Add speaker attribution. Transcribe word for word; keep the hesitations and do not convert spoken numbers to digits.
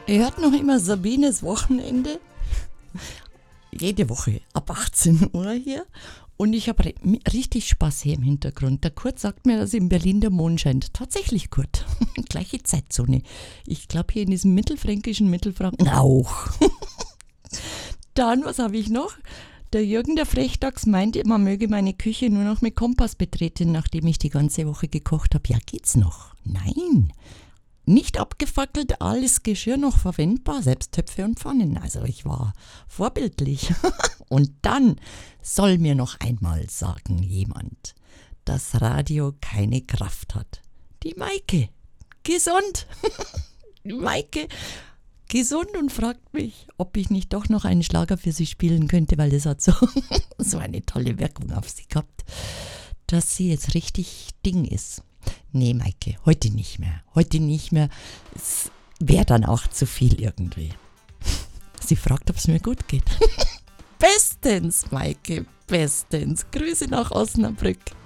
Speaker 1: Ihr hört noch immer Sabines Wochenende. Jede Woche ab achtzehn Uhr hier. Und ich habe richtig Spaß hier im Hintergrund. Der Kurt sagt mir, dass in Berlin der Mond scheint. Tatsächlich, Kurt. Gleiche Zeitzone. Ich glaube, hier in diesem mittelfränkischen Mittelfranken auch. Dann, was habe ich noch? Der Jürgen, der Frechdachs, meinte, man möge meine Küche nur noch mit Kompass betreten, nachdem ich die ganze Woche gekocht habe. Ja, geht's noch? Nein. Nicht abgefackelt, alles Geschirr noch verwendbar, selbst Töpfe und Pfannen. Also ich war vorbildlich. Und dann soll mir noch einmal sagen jemand, dass Radio keine Kraft hat. Die Maike, gesund. Die Maike, gesund und fragt mich, ob ich nicht doch noch einen Schlager für sie spielen könnte, weil das hat so, so eine tolle Wirkung auf sie gehabt, dass sie jetzt richtig Ding ist. Nee, Maike, heute nicht mehr. Heute nicht mehr. Es wäre dann auch zu viel irgendwie. Sie fragt, ob es mir gut geht. Bestens, Maike, bestens. Grüße nach Osnabrück.